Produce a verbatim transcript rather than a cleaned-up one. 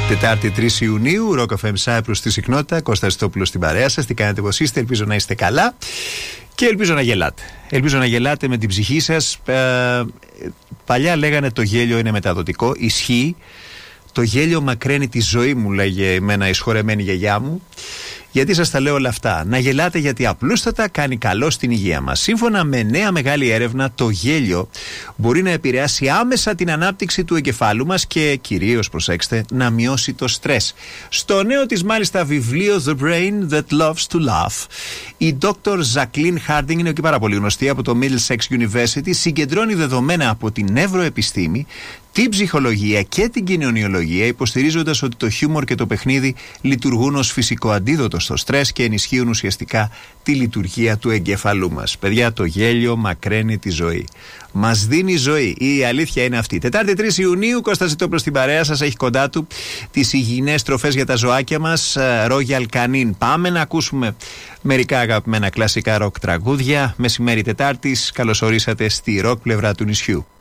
Τετάρτη τρεις Ιουνίου, Rock εφ εμ Cyprus στη συχνότητα. Κώστας Στόπουλος στην παρέα σας. Τι κάνετε, πώς είστε? Ελπίζω να είστε καλά και ελπίζω να γελάτε. Ελπίζω να γελάτε με την ψυχή σας. Ε, παλιά λέγανε το γέλιο είναι μεταδοτικό. Ισχύει. Το γέλιο μακραίνει τη ζωή μου, λέγε εμένα η σχορεμένη γιαγιά μου. Γιατί σας τα λέω όλα αυτά? Να γελάτε γιατί απλούστατα κάνει καλό στην υγεία μας. Σύμφωνα με νέα μεγάλη έρευνα, το γέλιο μπορεί να επηρεάσει άμεσα την ανάπτυξη του εγκεφάλου μας και κυρίως, προσέξτε, να μειώσει το στρες. Στο νέο της μάλιστα βιβλίο The Brain That Loves to Laugh, η Doctor Jacqueline Harding, είναι και πάρα πολύ γνωστή από το Middlesex University, συγκεντρώνει δεδομένα από την νευροεπιστήμη, την ψυχολογία και την κοινωνιολογία, υποστηρίζοντας ότι το χιούμορ και το παιχνίδι λειτουργούν ως φυσικό αντίδοτο στο στρες και ενισχύουν ουσιαστικά τη λειτουργία του εγκεφαλού μας. Παιδιά, το γέλιο μακραίνει τη ζωή. Μας δίνει ζωή. Η αλήθεια είναι αυτή. Τετάρτη τρεις Ιουνίου, Κώστας Ζητόπουλος στην παρέα σας, έχει κοντά του τις υγιεινές τροφές για τα ζωάκια μας, Royal Canin. Πάμε να ακούσουμε μερικά αγαπημένα κλασικά ροκ τραγούδια. Μεσημέρι Τετάρτης, καλώς ορίσατε στη ροκ πλευρά του νησιού.